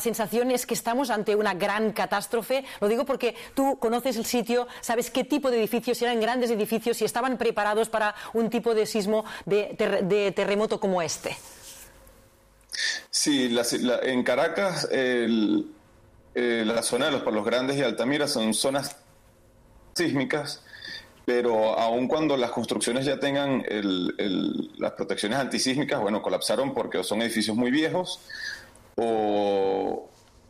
sensación es que estamos ante una gran catástrofe. Lo digo porque tú conoces el sitio, sabes qué tipo de edificios, eran grandes edificios y estaban preparados para un tipo de sismo, de terremoto como este. Sí, en Caracas la zona de los Palos Grandes y Altamira son zonas sísmicas, pero aun cuando las construcciones ya tengan las protecciones antisísmicas, bueno, colapsaron porque son edificios muy viejos o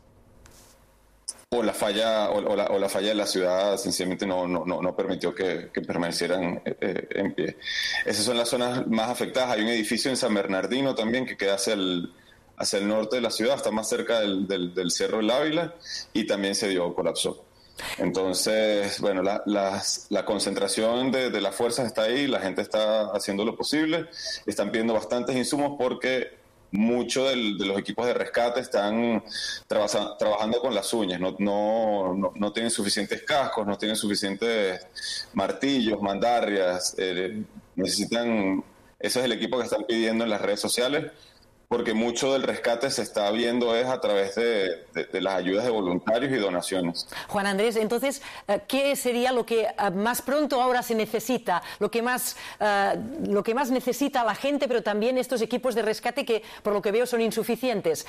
la falla de la ciudad sencillamente no permitió que permanecieran en pie. Esas son las zonas más afectadas. Hay un edificio en San Bernardino también que queda hacia el norte de la ciudad, está más cerca del Cerro del Ávila, y también colapsó. Entonces, bueno, la concentración de las fuerzas está ahí, la gente está haciendo lo posible, están pidiendo bastantes insumos porque muchos de los equipos de rescate están trabajando con las uñas, no tienen suficientes cascos, no tienen suficientes martillos, mandarrias, necesitan, ese es el equipo que están pidiendo en las redes sociales, porque mucho del rescate se está viendo es a través de las ayudas de voluntarios y donaciones. Juan Andrés, entonces, ¿qué sería lo que más pronto ahora se necesita? Lo que más necesita la gente, pero también estos equipos de rescate que, por lo que veo, son insuficientes.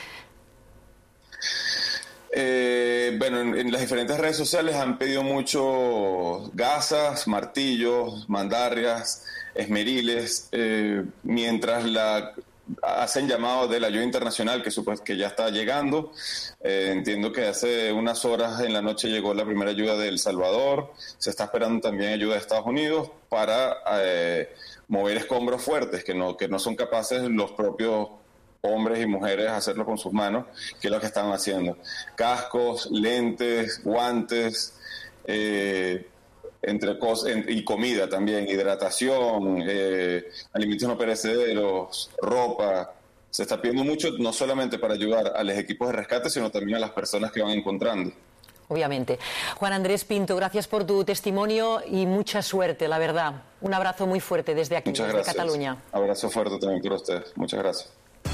Bueno, en las diferentes redes sociales han pedido mucho gasas, martillos, mandarrias, esmeriles, mientras hacen llamado de la ayuda internacional que ya está llegando. Entiendo que hace unas horas en la noche llegó la primera ayuda de El Salvador, se está esperando también ayuda de Estados Unidos para mover escombros fuertes que no son capaces los propios hombres y mujeres hacerlo con sus manos, que es lo que están haciendo. Cascos, lentes, guantes, y comida también, hidratación, alimentos no perecederos, ropa. Se está pidiendo mucho, no solamente para ayudar a los equipos de rescate, sino también a las personas que van encontrando. Obviamente. Juan Andrés Pinto, gracias por tu testimonio y mucha suerte, la verdad. Un abrazo muy fuerte desde aquí, desde Catalunya. Abrazo fuerte también para ustedes. Muchas gracias.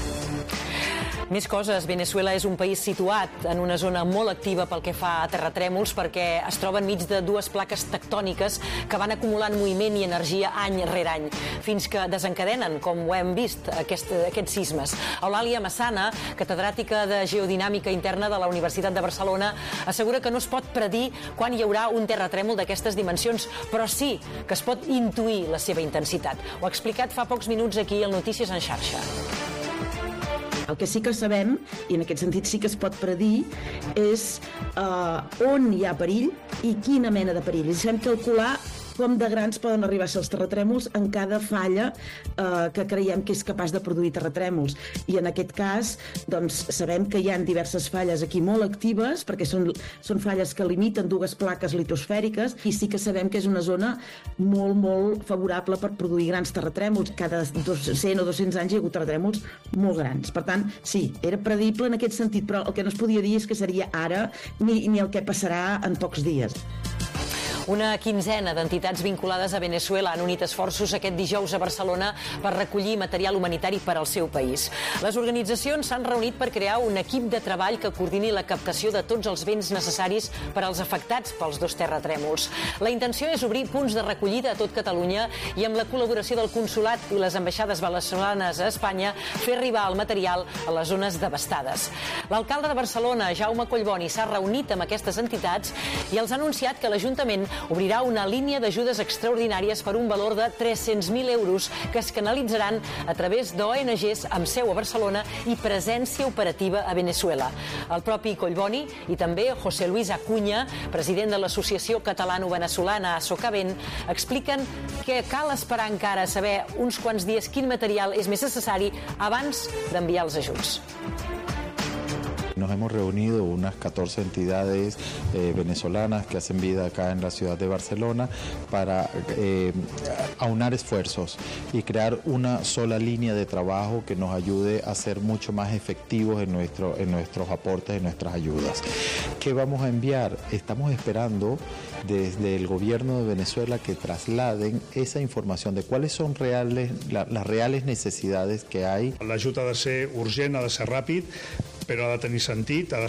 Més coses. Venezuela és un país situat en una zona molt activa pel que fa a terratrèmols, perquè es troba enmig de dues plaques tectòniques que van acumulant moviment i energia any rere any, fins que desencadenen, com ho hem vist, aquests sismes. Eulàlia Massana, catedràtica de Geodinàmica Interna de la Universitat de Barcelona, assegura que no es pot predir quan hi haurà un terratrèmol d'aquestes dimensions, però sí que es pot intuir la seva intensitat. Ho ha explicat fa pocs minuts aquí al Notícies en Xarxa. El que sí que sabem, i en aquest sentit sí que es pot predir, és on hi ha perill i quina mena de perill. I sabem calcular com de grans poden arribar a ser els terratrèmols en cada falla que creiem que és capaç de produir terratrèmols. I en aquest cas, doncs, sabem que hi ha diverses falles aquí molt actives, perquè són falles que limiten dues plaques litosfèriques, i sí que sabem que és una zona molt, molt favorable per produir grans terratrèmols. Cada 100 o 200 anys hi ha hagut terratrèmols molt grans. Per tant, sí, era predible en aquest sentit, però el que no es podia dir és que seria ara ni el que passarà en pocs dies. Una quinzena d'entitats vinculades a Venezuela han unit esforços aquest dijous a Barcelona per recollir material humanitari per al seu país. Les organitzacions s'han reunit per crear un equip de treball que coordini la captació de tots els béns necessaris per als afectats pels dos terratrèmols. La intenció és obrir punts de recollida a tot Catalunya i, amb la col·laboració del Consolat i les ambaixades veneçolanes a Espanya, fer arribar el material a les zones devastades. L'alcalde de Barcelona, Jaume Collboni, s'ha reunit amb aquestes entitats i els ha anunciat que l'Ajuntament obrirà una línia d'ajudes extraordinàries per un valor de 300.000 euros que es canalitzaran a través d'ONGs amb seu a Barcelona i presència operativa a Venezuela. El propi Collboni i també José Luis Acuña, president de l'Associació Catalano-Venezolana Socavent, expliquen que cal esperar encara a saber uns quants dies quin material és més necessari abans d'enviar els ajuts. Nos hemos reunido unas 14 entidades venezolanas que hacen vida acá en la ciudad de Barcelona para aunar esfuerzos y crear una sola línea de trabajo que nos ayude a ser mucho más efectivos en nuestros aportes, en nuestras ayudas. ¿Qué vamos a enviar? Estamos esperando desde el gobierno de Venezuela que trasladen esa información de cuáles son las reales necesidades que hay. L'ajut ha de ser urgent, ha de ser ràpid, però ha de tenir sentit, ha de